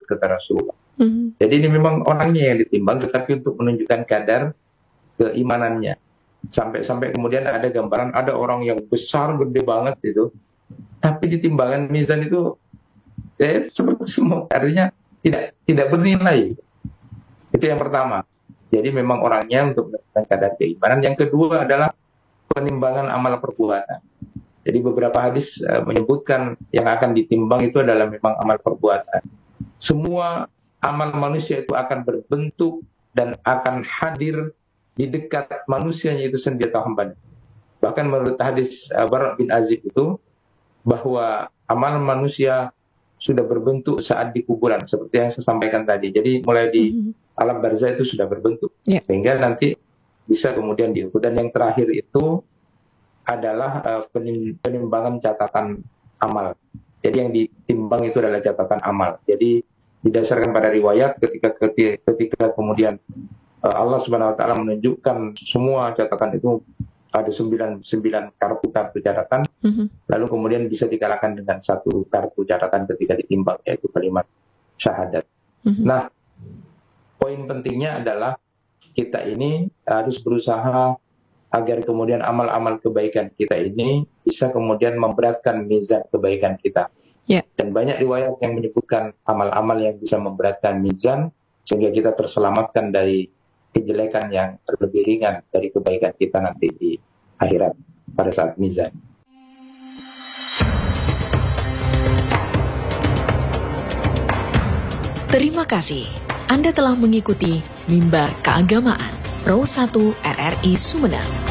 kata Rasulullah. Jadi ini memang orangnya yang ditimbang, tetapi untuk menunjukkan kadar keimanannya. Sampai kemudian ada gambaran ada orang yang besar, gede banget itu, tapi di timbangan mizan itu seperti semua, artinya tidak bernilai. Itu yang pertama. Jadi memang orangnya untuk menentukan kadar keimanan. Yang kedua adalah penimbangan amal perbuatan. Jadi beberapa hadis menyebutkan yang akan ditimbang itu adalah memang amal perbuatan. Semua amal manusia itu akan berbentuk dan akan hadir di dekat manusianya itu sendiri atau hambanya. Bahkan menurut hadis Bara' bin Azib itu, bahwa amal manusia sudah berbentuk saat di kuburan, seperti yang saya sampaikan tadi. Jadi mulai di alam barzah itu sudah berbentuk, sehingga nanti bisa kemudian diukur. Dan yang terakhir itu adalah penimbangan catatan amal. Jadi yang ditimbang itu adalah catatan amal. Jadi didasarkan pada riwayat ketika kemudian Allah Subhanahu Wa Taala menunjukkan semua catatan itu ada 9 kartu catatan, lalu kemudian bisa dikalahkan dengan satu kartu catatan ketika ditimbang, yaitu kalimat syahadat. Nah, poin pentingnya adalah kita ini harus berusaha agar kemudian amal-amal kebaikan kita ini bisa kemudian memberatkan mizan kebaikan kita. Dan banyak riwayat yang menyebutkan amal-amal yang bisa memberatkan mizan, sehingga kita terselamatkan dari kejelekan yang lebih ringan dari kebaikan kita nanti di akhirat pada saat mizan. Terima kasih Anda telah mengikuti Mimbar Keagamaan Pro 1 RRI Sumeneb.